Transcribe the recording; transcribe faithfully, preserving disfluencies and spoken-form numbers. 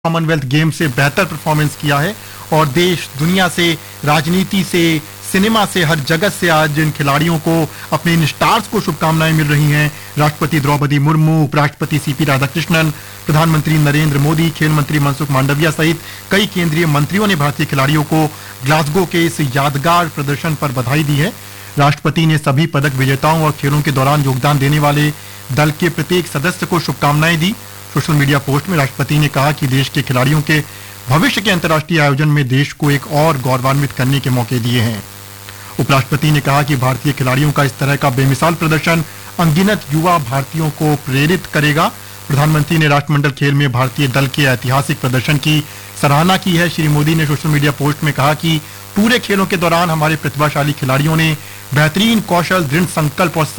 Commonwealth game से बेहतर performance किया है और देश दुनिया से, राजनीति से, सिनेमा से, हर जगत से आज इन खिलाड़ियों को, अपने इन स्टार्स को शुभकामनाएं मिल रही हैं। राष्ट्रपति द्रौपदी मुर्मू, उपराष्ट्रपति सीपी राधाकृष्णन, प्रधानमंत्री नरेंद्र मोदी, खेल मंत्री मनसुख मांडविया सहित कई केंद्रीय मंत्रियों ने भारतीय खिलाड़ियों को ग्लासगो के इस यादगार प्रदर्शन पर बधाई दी है। राष्ट्रपति ने सभी पदक विजेताओं और खेलों के दौरान योगदान देने वाले दल के प्रत्येक सदस्य को शुभकामनाएं दी। सोशल मीडिया पोस्ट में राष्ट्रपति ने कहा कि देश के खिलाड़ियों के भविष्य के अंतर्राष्ट्रीय आयोजन में देश को एक और गौरवान्वित करने के मौके दिए हैं। उपराष्ट्रपति ने कहा कि भारतीय खिलाड़ियों का इस तरह का बेमिसाल प्रदर्शन अनगिनत युवा भारतीयों को प्रेरित करेगा। प्रधानमंत्री ने राष्ट्रमंडल खेल में भारतीय दल के ऐतिहासिक प्रदर्शन की सराहना की है। श्री मोदी ने सोशल मीडिया पोस्ट में कहा कि पूरे खेलों के दौरान हमारे प्रतिभाशाली खिलाड़ियों ने बेहतरीन कौशल, दृढ़ संकल्प और